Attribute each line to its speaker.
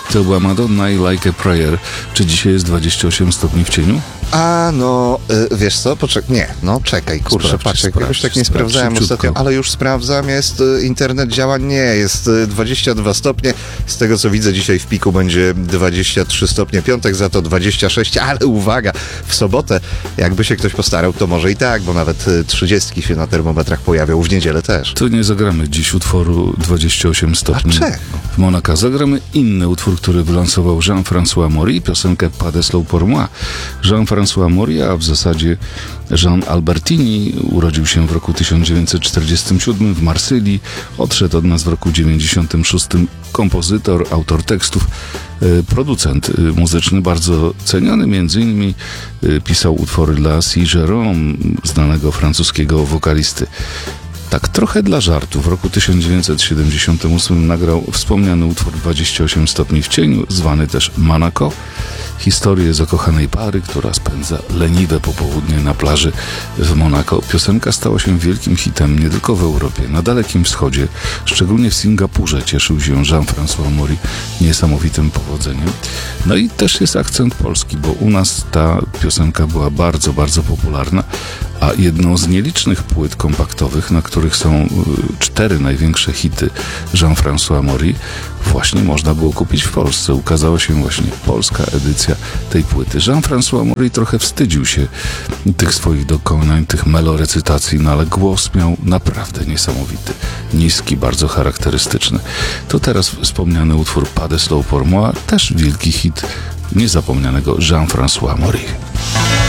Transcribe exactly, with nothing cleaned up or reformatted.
Speaker 1: To była Madonna i Like a Prayer. Czy dzisiaj jest dwadzieścia osiem stopni w cieniu?
Speaker 2: A no, y, wiesz co, poczekaj, nie, no czekaj, kurczę,
Speaker 1: Sprawdź,
Speaker 2: patrz,
Speaker 1: sprawdź,
Speaker 2: jakoś tak nie
Speaker 1: sprawdź
Speaker 2: sprawdzałem
Speaker 1: szybciutko.
Speaker 2: ostatnio, ale już sprawdzam, jest, y, internet działa, nie, jest y, dwadzieścia dwa stopnie, z tego co widzę dzisiaj w piku będzie dwadzieścia trzy stopnie, piątek za to dwadzieścia sześć, ale uwaga, w sobotę, jakby się ktoś postarał, to może i tak, bo nawet y, trzydziestki się na termometrach pojawią, w niedzielę też.
Speaker 1: To nie zagramy dziś utworu dwadzieścia osiem stopni.
Speaker 2: A czego?
Speaker 1: W Monaka zagramy inny utwór, który wylansował Jean-François Maury, piosenkę Pas de slow pour moi. Jean-François Maury, a w zasadzie Jean Albertini, urodził się w roku tysiąc dziewięćset czterdziestym siódmym w Marsylii, odszedł od nas w roku dziewięćdziesiątym szóstym. Kompozytor, autor tekstów, producent muzyczny, bardzo ceniony, między innymi pisał utwory dla C. Jérôme, znanego francuskiego wokalisty. Tak trochę dla żartu, w roku tysiąc dziewięćset siedemdziesiątym ósmym nagrał wspomniany utwór dwadzieścia osiem stopni w cieniu, zwany też Monaco. Historię zakochanej pary, która spędza leniwe popołudnie na plaży w Monako. Piosenka stała się wielkim hitem nie tylko w Europie, na Dalekim Wschodzie, szczególnie w Singapurze cieszył się Jean-François Maury niesamowitym powodzeniem. No i też jest akcent polski, bo u nas ta piosenka była bardzo, bardzo popularna, a jedną z nielicznych płyt kompaktowych, na których są cztery największe hity Jean-François Maury, właśnie można było kupić w Polsce. Ukazała się właśnie polska edycja tej płyty. Jean-François Maury trochę wstydził się tych swoich dokonań, tych melorecytacji, no ale głos miał naprawdę niesamowity. Niski, bardzo charakterystyczny. To teraz wspomniany utwór Pas de slow pour moi, też wielki hit niezapomnianego Jean-François Maury.